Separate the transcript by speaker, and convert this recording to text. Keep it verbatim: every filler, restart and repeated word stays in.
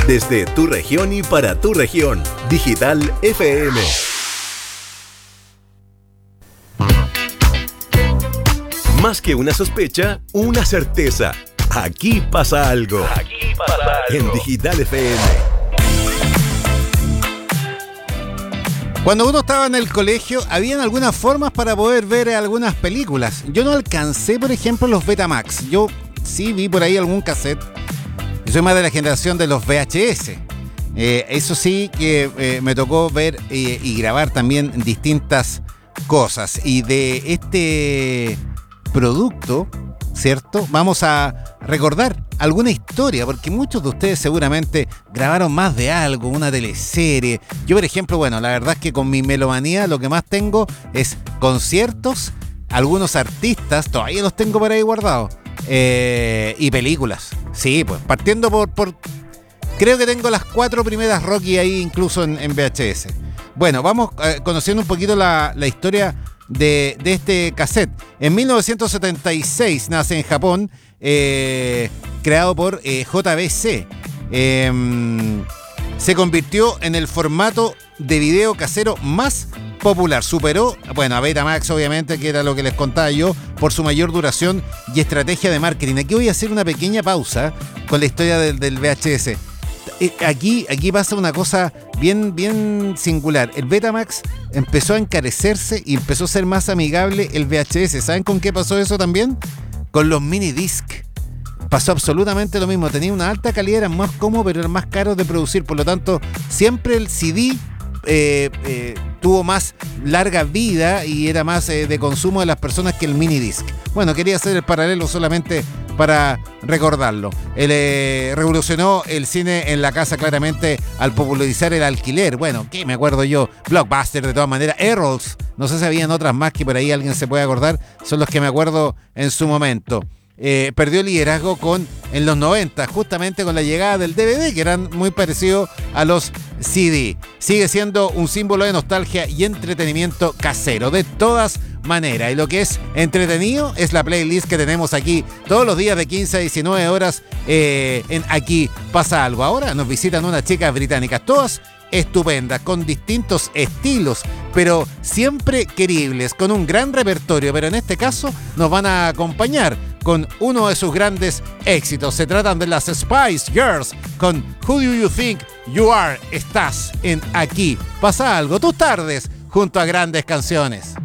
Speaker 1: Desde tu región y para tu región. Digital F M. Más que una sospecha, una certeza. Aquí pasa algo. Aquí pasa algo. En Digital F M.
Speaker 2: Cuando uno estaba en el colegio, habían algunas formas para poder ver algunas películas. Yo no alcancé, por ejemplo, los Betamax. Yo sí vi por ahí algún cassette. Yo soy más de la generación de los V H S. Eh, eso sí que eh, me tocó ver eh, y grabar también distintas cosas. Y de este producto, ¿cierto? Vamos a recordar alguna historia, porque muchos de ustedes seguramente grabaron más de algo, una teleserie. Yo, por ejemplo, bueno, la verdad es que con mi melomanía lo que más tengo es conciertos, algunos artistas, todavía los tengo por ahí guardados, eh, y películas. Sí, pues, partiendo por, por... Creo que tengo las cuatro primeras Rocky ahí incluso en, en V H S. Bueno, vamos eh, conociendo un poquito la, la historia De, de este cassette. En mil novecientos setenta y seis nace en Japón, eh, creado por eh, J B C. Eh, se convirtió en el formato de video casero más popular. Superó, bueno, a Betamax obviamente, que era lo que les contaba yo, por su mayor duración y estrategia de marketing. Aquí voy a hacer una pequeña pausa con la historia del, del V H S. Aquí, aquí pasa una cosa bien, bien singular. El Betamax empezó a encarecerse y empezó a ser más amigable el V H S. ¿Saben con qué pasó eso también? Con los mini disc. Pasó absolutamente lo mismo. Tenía una alta calidad, eran más cómodos, pero eran más caros de producir. Por lo tanto, siempre el C D eh, eh, tuvo más larga vida y era más eh, de consumo de las personas que el mini disc. Bueno, quería hacer el paralelo solamente para recordarlo. Él eh, revolucionó el cine en la casa claramente al popularizar el alquiler. Bueno, ¿qué me acuerdo yo? Blockbuster, de todas maneras. Errols, no sé si habían otras más que por ahí alguien se puede acordar. Son los que me acuerdo en su momento. Eh, perdió liderazgo con en los noventa, justamente con la llegada del D V D, que eran muy parecidos a los C D. Sigue siendo un símbolo de nostalgia y entretenimiento casero, de todas maneras. Y lo que es entretenido es la playlist que tenemos aquí todos los días de quince a diecinueve horas eh, en Aquí Pasa Algo. Ahora nos visitan unas chicas británicas, todas estupendas, con distintos estilos, pero siempre queribles, con un gran repertorio, pero en este caso nos van a acompañar con uno de sus grandes éxitos. Se tratan de las Spice Girls con Who Do You Think You Are. Estás en Aquí Pasa Algo, tus tardes junto a grandes canciones.